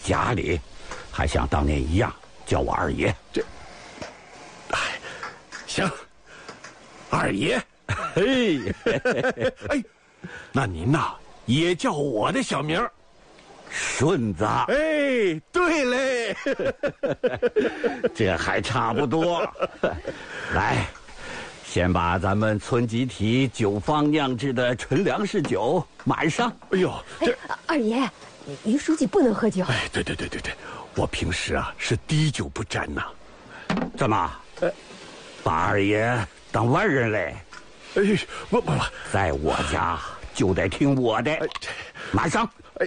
家里还像当年一样叫我二爷。 行，二爷。 嘿， 哎，那您呐也叫我的小名顺子。 哎，对嘞， 这还差不多。来，先把咱们村集体酒坊酿制的纯粮食酒满上。 哎呦，这二爷，于书记不能喝酒。 哎，对，我平时啊是滴酒不沾呐。 怎么？把二爷当外人嘞？ 哎，不， 在我家就得听我的，满上。 哎，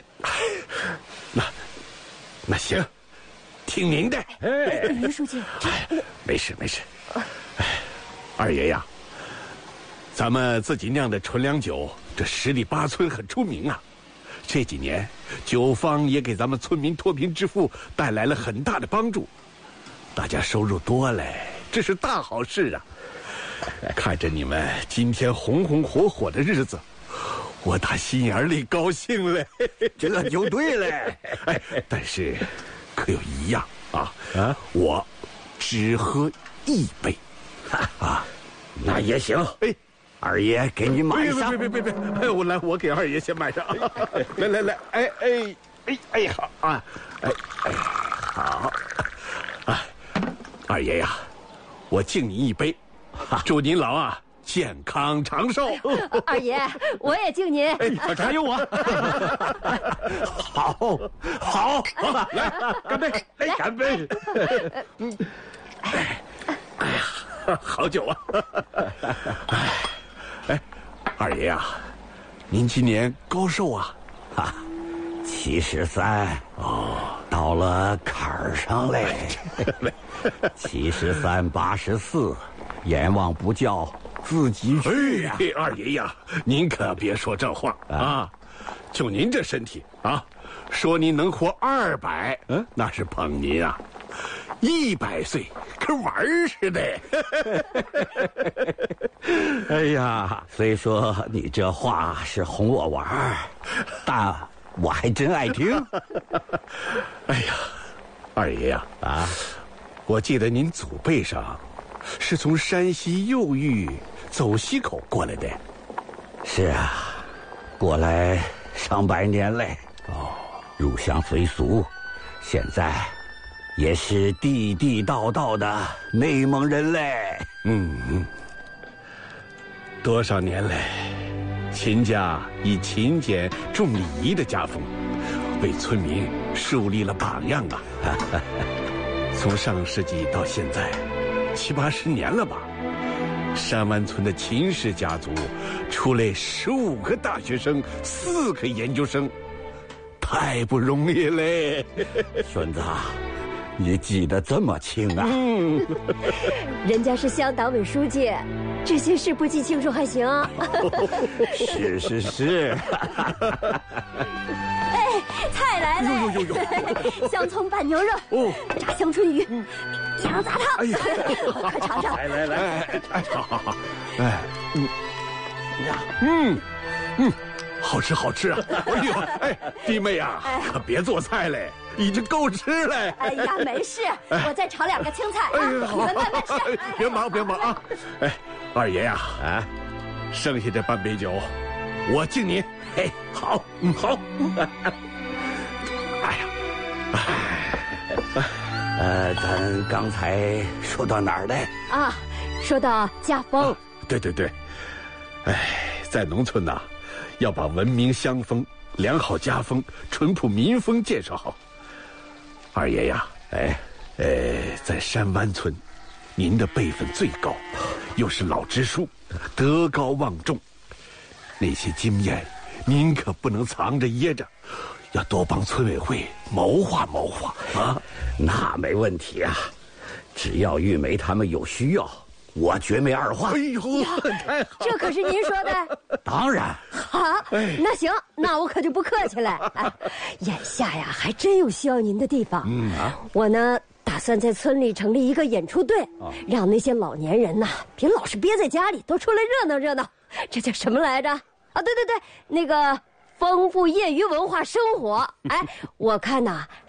那行，听您的。 哎， 于书记， 没事。哎，二爷呀，咱们自己酿的纯粮酒，这十里八村很出名啊。这几年，酒坊也给咱们村民脱贫致富带来了很大的帮助，大家收入多嘞，这是大好事啊。看着你们今天红红火火的日子，我打心眼里高兴嘞。 这就对了。 哎，但是可有一样啊，我只喝1杯。啊， 那也行。 哎， 二爷给你满上。 别！哎，我给二爷先满上。来，哎，好啊，好啊，二爷呀，我敬您一杯，祝您老啊健康长寿。 二爷，我也敬您。 还有我。好，来干杯！哎，干杯！哎呀，好酒啊！哎，二爷呀，您今年高寿啊 ？73。到了坎儿上嘞。73、84，阎王不叫自己去呀。 二爷呀，您可别说这话啊！就您这身体啊，说您能活200，那是捧您啊。100岁跟玩儿似的。 哎呀，虽说你这话是哄我玩儿，但我还真爱听。 哎呀，二爷呀，我记得您祖辈上是从山西右峪走西口过来的。 是啊，过来上百年嘞。入乡随俗，现在也是地地道道的内蒙人嘞。 多少年来，秦家以勤俭重礼仪的家风，为村民树立了榜样啊！从上世纪到现在，70、80年了吧？山湾村的秦氏家族出来15个大学生，4个研究生，太不容易嘞！ 孙子，你记得这么清啊？ 人家是乡党委书记，这些事不记清楚还行。 是。 哎，菜来了！香葱拌牛肉，炸香椿鱼，羊杂汤。哎呀，快尝尝！ 来，好，好吃啊！哎呦，弟妹啊，可别做菜嘞，已经够吃嘞。 哎呀，没事，我再炒2个青菜，你们慢慢吃。 别忙啊！二爷呀，剩下这半杯酒，我敬您。好。 咱刚才说到哪儿嘞？ 说到家风。 对，在农村呐，要把文明乡风、良好家风、淳朴民风建设好。二爷呀，在山湾村，您的辈分最高，又是老支书，德高望重，那些经验您可不能藏着掖着，要多帮村委会谋划啊！ 那没问题啊，只要玉梅他们有需要，我绝没二话。 哎呦，太好！ 这可是您说的。 当然。 好，那行，那我可就不客气了。眼下呀，还真有需要您的地方。我呢，打算在村里成立一个演出队，让那些老年人呐，别老是憋在家里，都出来热闹。这叫什么来着？对，那个丰富业余文化生活。我看呐，